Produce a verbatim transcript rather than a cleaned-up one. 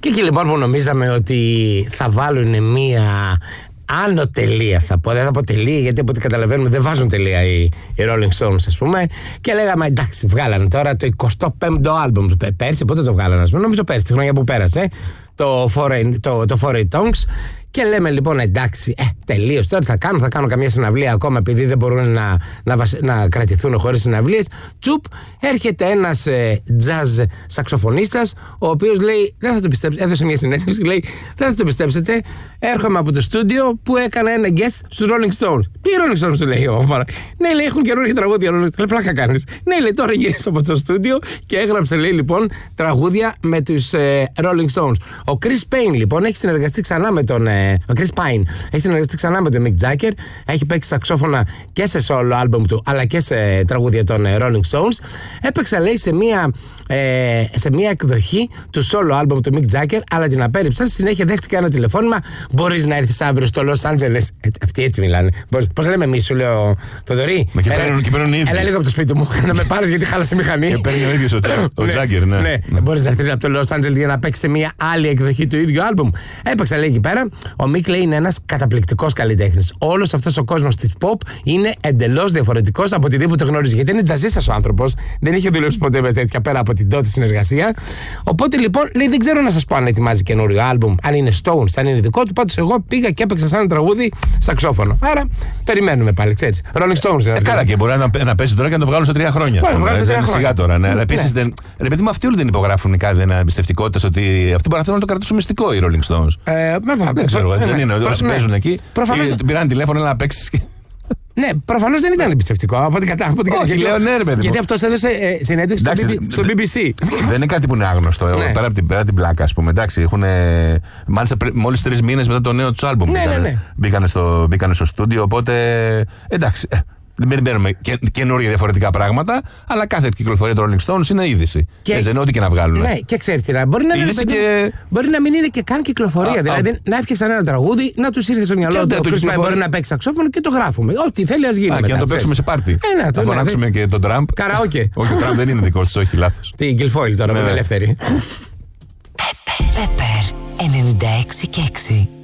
Και εκεί λοιπόν που νομίζαμε ότι θα βάλουν μία άνω τελεία, θα πω, δεν θα πω τελεία, γιατί από ό,τι καταλαβαίνουμε δεν βάζουν τελεία οι, οι Rolling Stones, ας πούμε. Και λέγαμε εντάξει, βγάλανε τώρα το εικοστό πέμπτο άλμπουμ. Πέρσι, πότε το βγάλανε, ας πούμε, νομίζω πέρσι, τη χρονιά που πέρασε, το Foreign, το, το Foreign Tongues. Και λέμε λοιπόν εντάξει, ε, τελείως, τώρα θα κάνω, θα κάνω καμία συναυλία ακόμα, επειδή δεν μπορούν να, να, να κρατηθούν χωρίς συναυλίες. Τσουπ, έρχεται ένας ε, jazz σαξοφωνίστας, ο οποίος λέει, δεν θα το πιστέψετε, έδωσε μια συνέντευξη, λέει, δεν θα το πιστέψετε, έρχομαι από το στούντιο που έκανα ένα guest στους Rolling Stones. Τι Rolling Stones, του λέει ο Μάρα. Ναι, λέει, έχουν καινούργια τραγούδια Rolling Stones. Λέει, πλάκα κάνεις. Ναι, λέει, τώρα γύρισα από το στούντιο και έγραψε, λέει, λοιπόν, τραγούδια με τους ε, Rolling Stones. Ο Chris Payne, λοιπόν, έχει συνεργαστεί ξανά με τον. Ε, Ο Chris Pine έχει συνεργαστεί ξανά με τον Mick Jagger, έχει παίξει σαξόφωνα και σε solo album του αλλά και σε τραγούδια των Rolling Stones. Έπαιξε, λέει, σε μία, ε, σε μία εκδοχή του solo album του Mick Jagger, αλλά την απέρριψαν. Συνέχεια δέχτηκα ένα τηλεφώνημα. Μπορείς να έρθεις αύριο στο Los Angeles? Ε, αυτοί έτσι μιλάνε. Πώς λέμε εμείς, σου λέω, Θοδωρή. Μα και παίρνουν ήδη. Έλα λίγο από το σπίτι μου να με πάρεις γιατί χάλασε η μηχανή. Και παίρνει ο ίδιος ο Jagger, ναι. Ναι, μπορείς να έρθεις από το Los Angeles για να παίξεις σε μία άλλη εκδοχή του ίδιου album. Έπαιξε, λέει, εκεί πέρα. Ο Mick, λέει, είναι ένας καταπληκτικός καλλιτέχνης. Όλος αυτός ο κόσμος της pop είναι εντελώς διαφορετικός από οτιδήποτε γνωρίζει. Γιατί είναι τζαζίστας ο άνθρωπος, δεν είχε δουλέψει ποτέ με τέτοια πέρα από την τότε συνεργασία. Οπότε λοιπόν, λέει, δεν ξέρω να σας πω αν ετοιμάζει καινούριο άλμπουμ, αν είναι Stones, αν είναι δικό του. Πάντως εγώ πήγα και έπαιξα σαν ένα τραγούδι σαξόφωνο. Άρα περιμένουμε πάλι, ξέρεις. Rolling Stones. Ε, καλά, και μπορεί να, να πέσει τώρα και να το βγάλουν σε τρία χρόνια. Μπορεί να το βγάλουν σε τρία χρόνια. Τώρα, ναι. Αλλά επίσης, ναι. Ρε παιδί μου, αυτοί όλοι δεν υπογράφουν κάτι εμπιστευτικότητας ότι αυτοί μπορούν να το κρατήσουν μυστικό οι Rolling Stones. Ε, δεν ξέρω, δεν είναι. Όσοι παίζουν εκεί, πήραν τηλέφωνο να παίξει. Ναι, προφανώς δεν ήταν εμπιστευτικό. Από ό,τι κατάλαβα. Όχι, λέω ναι, ρε παιδί. Γιατί αυτός έδωσε ε, συνέντευξη στο μπι μπι σι. Δεν είναι κάτι που είναι άγνωστο. Ναι. Πέρα από την, πέρα την πλάκα, ας πούμε. Εντάξει, έχουν. Μάλιστα, μόλις τρεις μήνες μετά το νέο του άλμπουμ. Ναι, ναι, ναι. Μπήκανε στο, στο στούντιο, οπότε. Εντάξει. Δεν παίρνουμε καινούργια διαφορετικά πράγματα, αλλά κάθε κυκλοφορία των Rolling Stones είναι είδηση. Και δεν είναι ό,τι και να βγάλουν. Ναι, και ξέρεις τι, μπορεί να, είναι, και... μπορεί να μην είναι και καν κυκλοφορία. Α, δηλαδή α, να έφτιαξαν ένα τραγούδι, να τους ήρθε στο μυαλό του. Ο μπορεί να παίξει σαξόφωνο και το γράφουμε. Ό,τι θέλει, ας γίνει. Α, μετά, και να το παίξουμε σε πάρτι. Ε, να το, φωνάξουμε ναι, και τον Τραμπ. Καραόκε. Όχι, ο Τραμπ δεν είναι δικό του, όχι, λάθος. Τι, Γκυλφόιλ τώρα, με ελεύθερη. Πέπερ ενενήντα έξι και έξι.